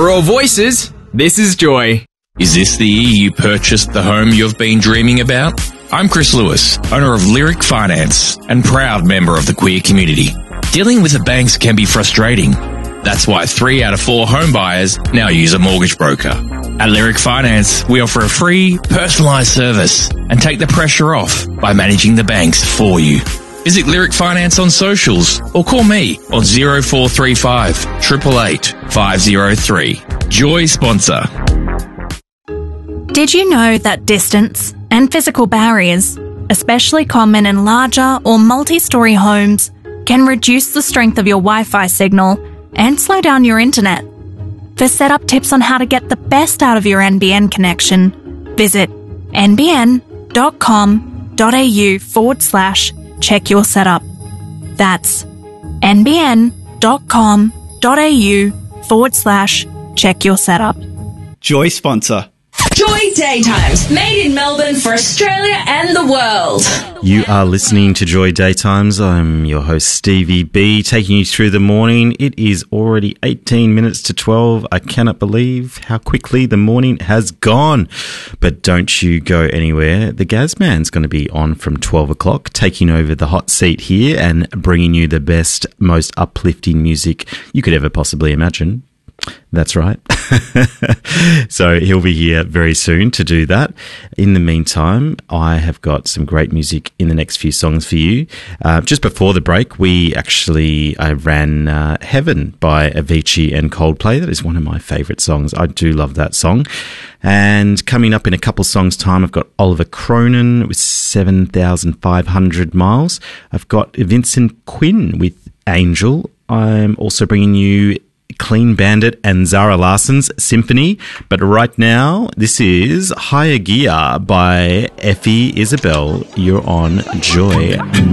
For all voices, this is Joy. Is this the year you purchased the home you've been dreaming about? I'm Chris Lewis, owner of Lyric Finance and proud member of the queer community. Dealing with the banks can be frustrating. That's why 3 out of 4 home buyers now use a mortgage broker. At Lyric Finance, we offer a free, personalised service and take the pressure off by managing the banks for you. Visit Lyric Finance on socials or call me on 0435 888 503. Joy sponsor. Did you know that distance and physical barriers, especially common in larger or multi-storey homes, can reduce the strength of your Wi-Fi signal and slow down your internet? For setup tips on how to get the best out of your NBN connection, visit nbn.com.au/check your setup. That's nbn.com.au/check your setup. Joy sponsor. Joy Daytimes, made in Melbourne for Australia and the world. You are listening to Joy Daytimes. I'm your host, Stevie B, taking you through the morning. It is already 18 minutes to 12. I cannot believe how quickly the morning has gone. But don't you go anywhere. The Gazman's going to be on from 12 o'clock, taking over the hot seat here and bringing you the best, most uplifting music you could ever possibly imagine. That's right. So he'll be here very soon to do that. In the meantime, I have got some great music in the next few songs for you. Just before the break, I ran Heaven by Avicii and Coldplay. That is one of my favourite songs. I do love that song. And coming up in a couple songs' time, I've got Oliver Cronin with 7,500 Miles. I've got Vincent Quinn with Angel. I'm also bringing you Clean Bandit and Zara Larsson's Symphony. But right now, this is Higher Gear by Effie Isabel. You're on Joy